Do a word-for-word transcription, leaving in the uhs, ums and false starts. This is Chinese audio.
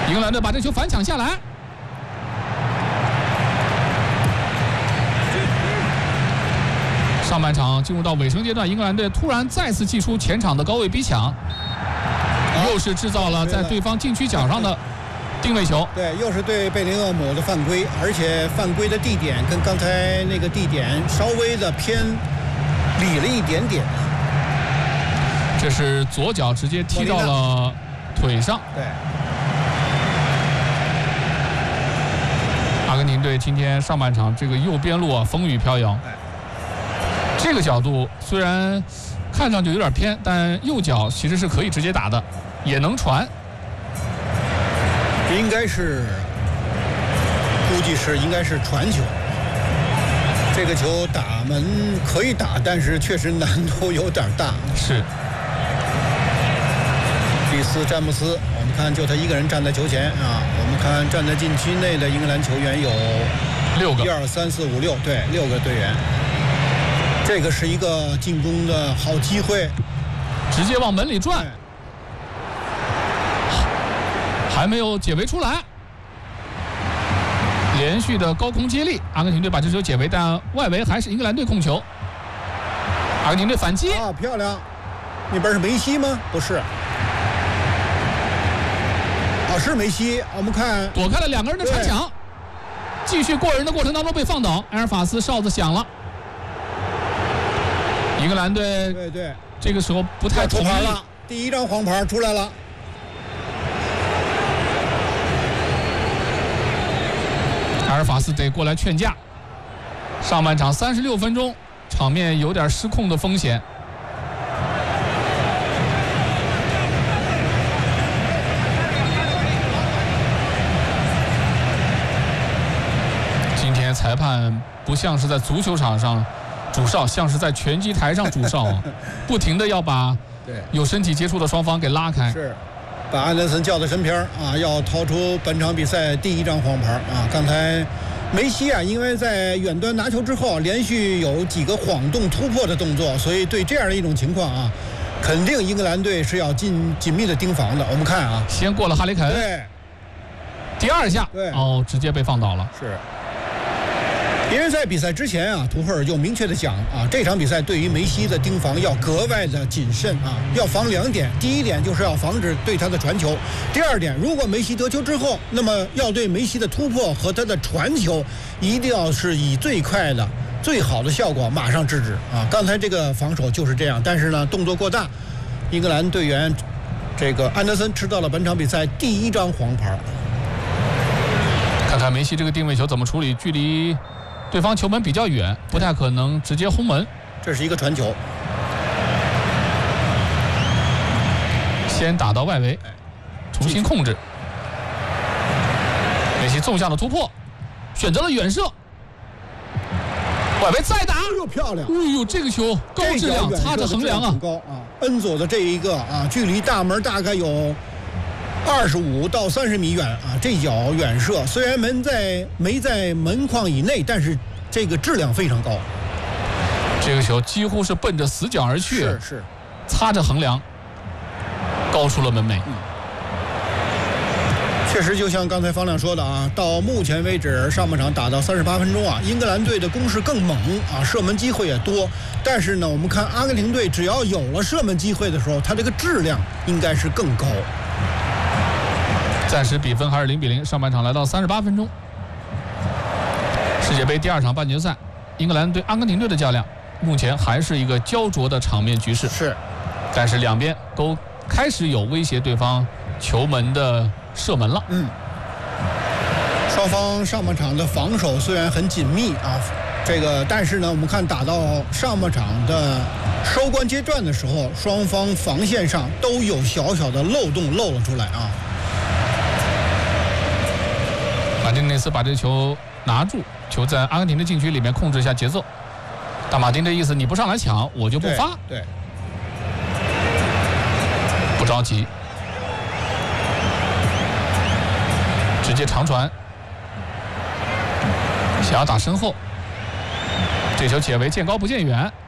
英格兰队把这球反抢下来。上半场进入到尾声阶段，英格兰队突然再次祭出前场的高位逼抢，又是制造了在对方禁区角上的定位球。 对，又是对贝林厄姆的犯规，而且犯规的地点跟刚才那个地点稍微的偏里了一点点。 这是左脚直接踢到了腿上。 对。 阿根廷队今天上半场这个右边路啊风雨飘摇。这个角度虽然看上去有点偏，但右脚其实是可以直接打的，也能传。 应该是，估计是应该是传球。这个球打门可以打，但是确实难度有点大。 是。 蒂斯詹姆斯，我们看就他一个人站在球前啊。我们看站在禁区内的英格兰球员有六个， 一二三四五六，对，六个队员。这个是一个进攻的好机会， 直接往门里转，还没有解围出来。连续的高空接力，阿根廷队把这球解围，但外围还是英格兰队控球。阿根廷队反击啊，漂亮！那边是梅西吗？不是，啊，是梅西。我们看躲开了两个人的铲抢，继续过人的过程当中被放倒，埃尔法斯哨子响了。英格兰队对对， 这个时候不太同意了，第一张黄牌出来了。 埃尔法斯得过来劝架。上半场三十六分钟，场面有点失控的风险。今天裁判不像是在足球场上主哨，像是在拳击台上主哨，不停的要把有身体接触的双方给拉开。 是，把安德森叫到身边啊，要掏出本场比赛第一张黄牌啊。刚才梅西啊，因为在远端拿球之后，连续有几个晃动突破的动作，所以对这样的一种情况啊，肯定英格兰队是要紧紧密的盯防的。我们看啊， 先过了哈里肯， 对， 第二下， 对， 哦，直接被放倒了。 是。因为在比赛之前啊，图赫尔就明确的讲啊，这场比赛对于梅西的盯防要格外的谨慎啊，要防两点。第一点就是要防止对他的传球，第二点，如果梅西得球之后，那么要对梅西的突破和他的传球，一定要是以最快的、最好的效果马上制止啊。刚才这个防守就是这样，但是呢，动作过大，英格兰队员这个安德森吃到了本场比赛第一张黄牌。 看看梅西这个定位球怎么处理，距离对方球门比较远，不太可能直接轰门。 这是一个传球， 先打到外围，重新控制。梅西纵向的突破，选择了远射，外围再打， 又漂亮！ 哎呦，这个球高质量，擦着横梁啊！ 高啊！恩佐的这一个啊，距离大门大概有二十五到三十米远啊，这脚远射虽然门在没在门框以内，但是这个质量非常高。 这个球几乎是奔着死角而去， 是是， 擦着横梁，高出了门楣。 嗯，确实就像刚才方亮说的啊，到目前为止上半场打到三十八分钟啊，英格兰队的攻势更猛啊，射门机会也多。但是呢，我们看阿根廷队只要有了射门机会的时候，它这个质量应该是更高。 暂时比分还是零比零。上半场来到三十八分钟，世界杯第二场半决赛，英格兰对阿根廷队的较量，目前还是一个焦灼的场面局势。 是， 但是两边都开始有威胁对方球门的射门了。 嗯，双方上半场的防守虽然很紧密啊，这个但是呢，我们看打到上半场的收官阶段的时候，双方防线上都有小小的漏洞漏了出来啊。 马丁内斯把这球拿住，球在阿根廷的禁区里面控制一下节奏。大马丁的意思，你不上来抢，我就不发。 对，对， 不着急，直接长传，想要打身后，这球解围见高不见远，